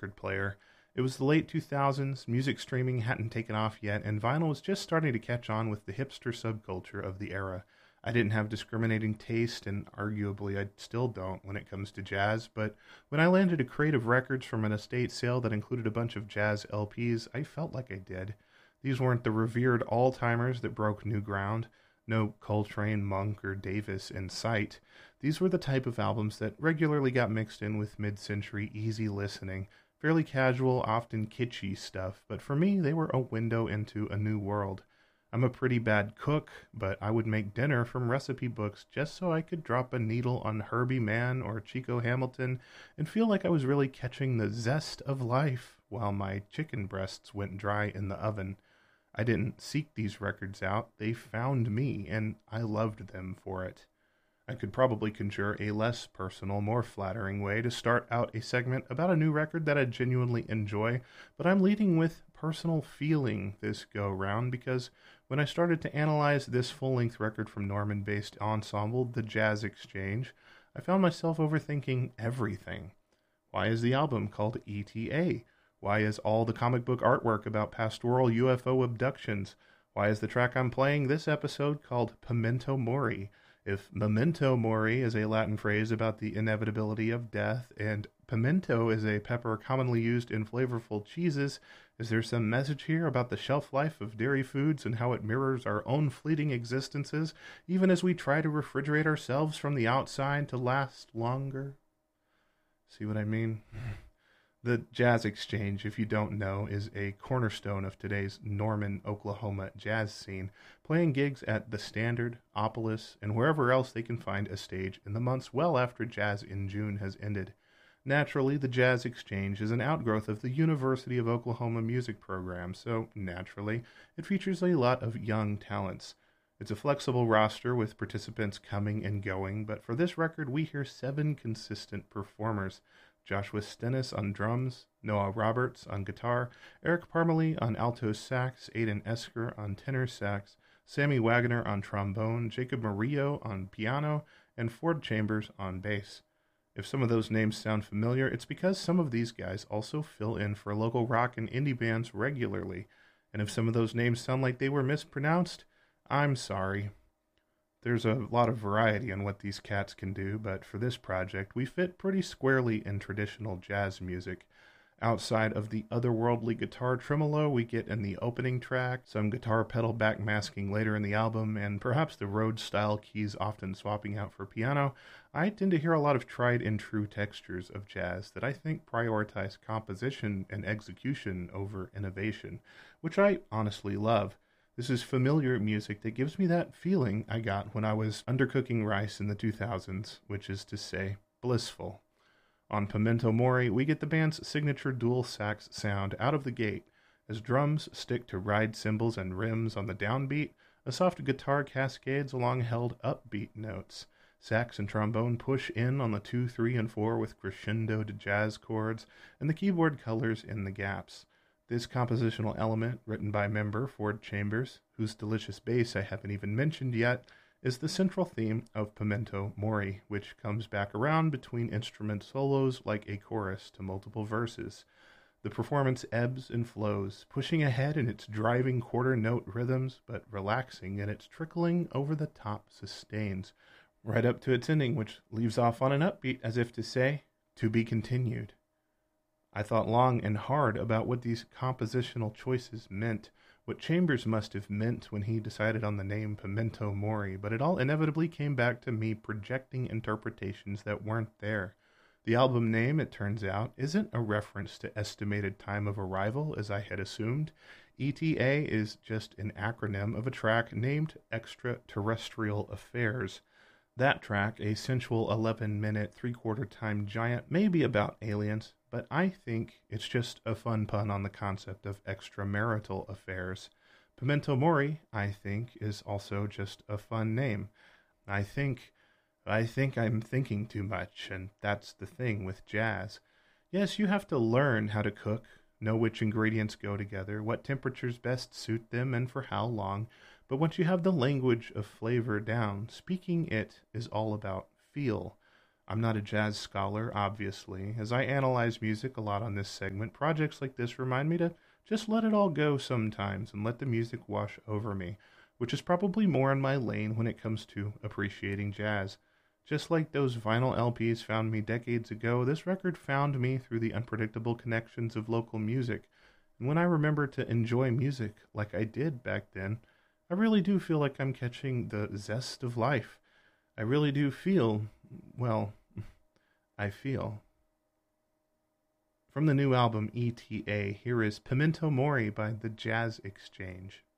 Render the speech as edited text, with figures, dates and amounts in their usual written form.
record player. It was the late 2000s, music streaming hadn't taken off yet, and vinyl was just starting to catch on with the hipster subculture of the era. I didn't have discriminating taste, and arguably I still don't when it comes to jazz, but when I landed a crate of records from an estate sale that included a bunch of jazz LPs, I felt like I did. These weren't the revered all-timers that broke new ground. No Coltrane, Monk, or Davis in sight. These were the type of albums that regularly got mixed in with mid-century easy listening, fairly casual, often kitschy stuff, but for me, they were a window into a new world. I'm a pretty bad cook, but I would make dinner from recipe books just so I could drop a needle on Herbie Mann or Chico Hamilton and feel like I was really catching the zest of life while my chicken breasts went dry in the oven. I didn't seek these records out, they found me, and I loved them for it. I could probably conjure a less personal, more flattering way to start out a segment about a new record that I genuinely enjoy, but I'm leading with personal feeling this go-round because when I started to analyze this full-length record from Norman-based ensemble, The Jazz Exchange, I found myself overthinking everything. Why is the album called ETA? Why is all the comic book artwork about pastoral UFO abductions? Why is the track I'm playing this episode called Pimento Mori? If memento mori is a Latin phrase about the inevitability of death, and pimento is a pepper commonly used in flavorful cheeses, is there some message here about the shelf life of dairy foods and how it mirrors our own fleeting existences, even as we try to refrigerate ourselves from the outside to last longer? See what I mean? The Jazz Exchange, if you don't know, is a cornerstone of today's Norman, Oklahoma jazz scene, playing gigs at The Standard, Opolis, and wherever else they can find a stage in the months well after Jazz in June has ended. Naturally, the Jazz Exchange is an outgrowth of the University of Oklahoma music program, so naturally, it features a lot of young talents. It's a flexible roster with participants coming and going, but for this record we hear 7 consistent performers. Joshua Stennis on drums, Noah Roberts on guitar, Eric Parmalee on alto sax, Aidan Esker on tenor sax, Sammy Wagner on trombone, Jacob Murillo on piano, and Ford Chambers on bass. If some of those names sound familiar, it's because some of these guys also fill in for local rock and indie bands regularly, and if some of those names sound like they were mispronounced, I'm sorry. There's a lot of variety in what these cats can do, but for this project, we fit pretty squarely in traditional jazz music. Outside of the otherworldly guitar tremolo we get in the opening track, some guitar pedal backmasking later in the album, and perhaps the Rhodes-style keys often swapping out for piano, I tend to hear a lot of tried-and-true textures of jazz that I think prioritize composition and execution over innovation, which I honestly love. This is familiar music that gives me that feeling I got when I was undercooking rice in the 2000s, which is to say, blissful. On Pimento Mori, we get the band's signature dual sax sound out of the gate, as drums stick to ride cymbals and rims on the downbeat, a soft guitar cascades along held upbeat notes. Sax and trombone push in on the 2, 3, and 4 with crescendoed jazz chords, and the keyboard colors in the gaps. This compositional element, written by member Ford Chambers, whose delicious bass I haven't even mentioned yet, is the central theme of Pimento Mori, which comes back around between instrument solos like a chorus to multiple verses. The performance ebbs and flows, pushing ahead in its driving quarter-note rhythms, but relaxing in its trickling over-the-top sustains, right up to its ending, which leaves off on an upbeat as if to say, to be continued. I thought long and hard about what these compositional choices meant, what Chambers must have meant when he decided on the name Pimento Mori, but it all inevitably came back to me projecting interpretations that weren't there. The album name, it turns out, isn't a reference to estimated time of arrival, as I had assumed. ETA is just an acronym of a track named Extraterrestrial Affairs. That track, a sensual 11-minute, three-quarter time giant, may be about aliens, but I think it's just a fun pun on the concept of extramarital affairs. Pimento Mori, I think, is also just a fun name. I think I'm thinking too much, and that's the thing with jazz. Yes, you have to learn how to cook, know which ingredients go together, what temperatures best suit them, and for how long, but once you have the language of flavor down, speaking it is all about feel. I'm not a jazz scholar, obviously. As I analyze music a lot on this segment, projects like this remind me to just let it all go sometimes and let the music wash over me, which is probably more in my lane when it comes to appreciating jazz. Just like those vinyl LPs found me decades ago, this record found me through the unpredictable connections of local music. And when I remember to enjoy music like I did back then, I really do feel like I'm catching the zest of life. I really do feel, well, I feel. From the new album ETA, here is Pimento Mori by the Jazz Exchange.